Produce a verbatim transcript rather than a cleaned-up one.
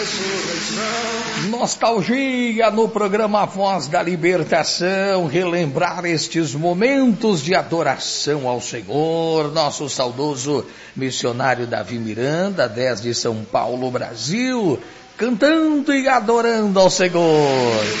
Nostalgia no programa Voz da Libertação, relembrar estes momentos de adoração ao Senhor, nosso saudoso missionário Davi Miranda, dez de São Paulo, Brasil, cantando e adorando ao Senhor.